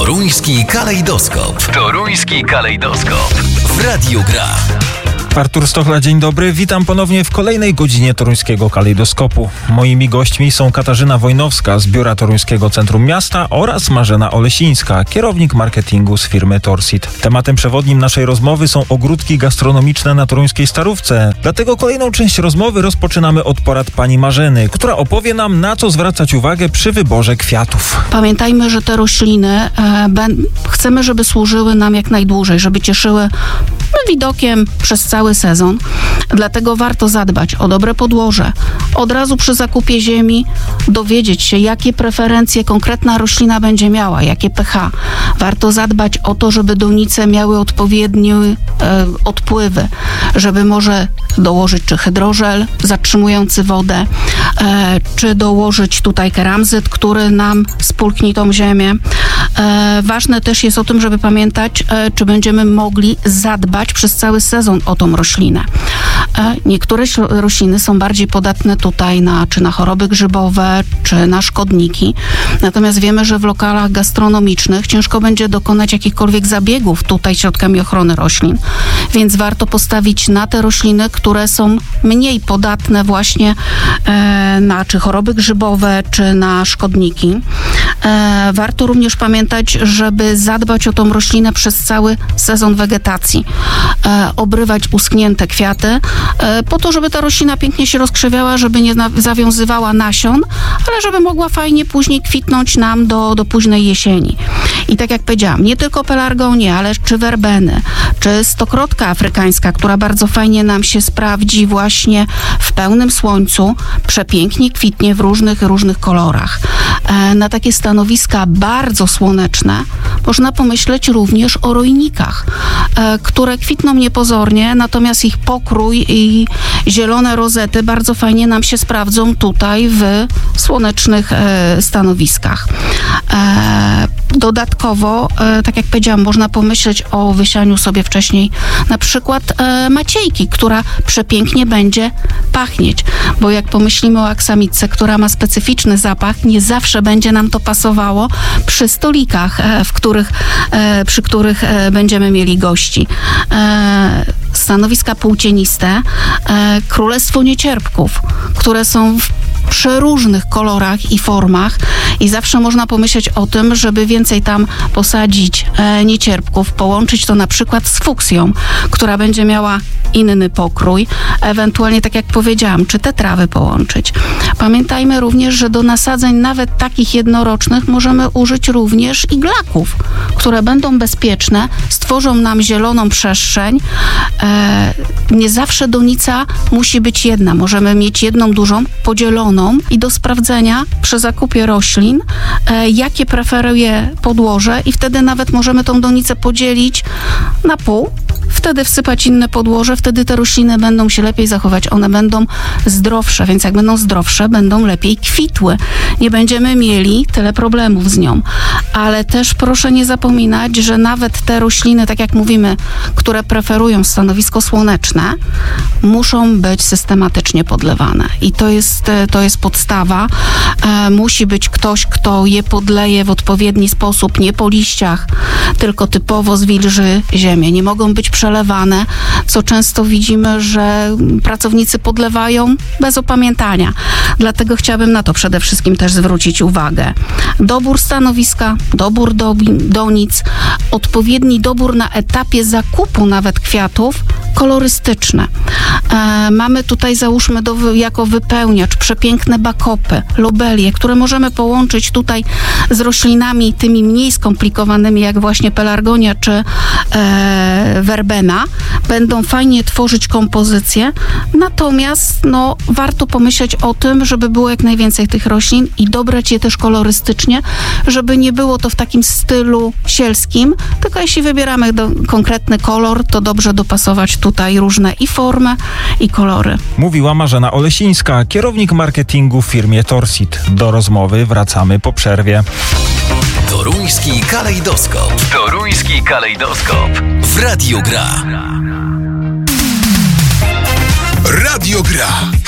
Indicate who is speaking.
Speaker 1: Toruński kalejdoskop. Toruński kalejdoskop. W Radiu Gra.
Speaker 2: Artur Stochla, dzień dobry. Witam ponownie w kolejnej godzinie Toruńskiego kalejdoskopu. Moimi gośćmi są Katarzyna Wojnowska z Biura Toruńskiego Centrum Miasta oraz Marzena Olesińska, kierownik marketingu z firmy Torsit. Tematem przewodnim naszej rozmowy są ogródki gastronomiczne na toruńskiej Starówce. Dlatego kolejną część rozmowy rozpoczynamy od porad pani Marzeny, która opowie nam, na co zwracać uwagę przy wyborze kwiatów.
Speaker 3: Pamiętajmy, że te rośliny chcemy, żeby służyły nam jak najdłużej, żeby cieszyły widokiem przez cały sezon. Dlatego warto zadbać o dobre podłoże. Od razu przy zakupie ziemi dowiedzieć się, jakie preferencje konkretna roślina będzie miała, jakie pH. Warto zadbać o to, żeby donice miały odpowiednie odpływy, żeby może dołożyć czy hydrożel zatrzymujący wodę, czy dołożyć tutaj keramzyt, który nam spulchni tą ziemię. Ważne też jest o tym, żeby pamiętać, czy będziemy mogli zadbać przez cały sezon o tą roślinę. Niektóre rośliny są bardziej podatne tutaj czy na choroby grzybowe, czy na szkodniki. Natomiast wiemy, że w lokalach gastronomicznych ciężko będzie dokonać jakichkolwiek zabiegów tutaj środkami ochrony roślin. Więc warto postawić na te rośliny, które są mniej podatne właśnie na czy choroby grzybowe, czy na szkodniki. Warto również pamiętać, żeby zadbać o tą roślinę przez cały sezon wegetacji. Obrywać uschnięte kwiaty po to, żeby ta roślina pięknie się rozkrzewiała, żeby nie zawiązywała nasion, ale żeby mogła fajnie później kwitnąć nam do późnej jesieni. I tak jak powiedziałam, nie tylko pelargonie, ale czy werbeny, czy stokrotka afrykańska, która bardzo fajnie nam się sprawdzi właśnie w pełnym słońcu, przepięknie kwitnie w różnych kolorach. Na takie stanowiska bardzo słoneczne można pomyśleć również o rojnikach, które kwitną niepozornie, natomiast ich pokrój i zielone rozety bardzo fajnie nam się sprawdzą tutaj w słonecznych stanowiskach. Dodatkowo, tak jak powiedziałam, można pomyśleć o wysianiu sobie wcześniej na przykład maciejki, która przepięknie będzie pachnieć, bo jak pomyślimy o aksamitce, która ma specyficzny zapach, nie zawsze będzie nam to pasowało przy stolikach, przy których będziemy mieli gości. Stanowiska półcieniste, królestwo niecierpków, które są w przeróżnych kolorach i formach i zawsze można pomyśleć o tym, żeby więcej tam posadzić niecierpków, połączyć to na przykład z fuksją, która będzie miała inny pokrój, ewentualnie tak jak powiedziałam, czy te trawy połączyć. Pamiętajmy również, że do nasadzeń nawet takich jednorocznych możemy użyć również iglaków, które będą bezpieczne, stworzą nam zieloną przestrzeń. Nie zawsze donica musi być jedna. Możemy mieć jedną dużą, podzieloną i do sprawdzenia przy zakupie roślin, jakie preferuje podłoże i wtedy nawet możemy tą donicę podzielić na pół. Wtedy wsypać inne podłoże, wtedy te rośliny będą się lepiej zachować, one będą zdrowsze, więc jak będą zdrowsze, będą lepiej kwitły. Nie będziemy mieli tyle problemów z nią. Ale też proszę nie zapominać, że nawet te rośliny, tak jak mówimy, które preferują stanowisko słoneczne, muszą być systematycznie podlewane. I to jest podstawa. Musi być ktoś, kto je podleje w odpowiedni sposób, nie po liściach, tylko typowo zwilży ziemię. Nie mogą być przelewane, co często widzimy, że pracownicy podlewają bez opamiętania. Dlatego chciałabym na to przede wszystkim też zwrócić uwagę. Dobór stanowiska, dobór donic, odpowiedni dobór na etapie zakupu nawet kwiatów, kolorystyczne. Mamy tutaj, załóżmy, jako wypełniacz przepiękne bakopy, lobelie, które możemy połączyć tutaj z roślinami tymi mniej skomplikowanymi, jak właśnie pelargonia czy werbena. Będą fajnie tworzyć kompozycję, natomiast warto pomyśleć o tym, żeby było jak najwięcej tych roślin i dobrać je też kolorystycznie, żeby nie było to w takim stylu sielskim, tylko jeśli wybieramy konkretny kolor, to dobrze dopasować tutaj różne i formy, i kolory.
Speaker 2: Mówiła Marzena Olesińska, kierownik marketingu w firmie Torsit. Do rozmowy wracamy po przerwie.
Speaker 1: Toruński kalejdoskop. Toruński kalejdoskop. W Radiu Gra. Radio Gra.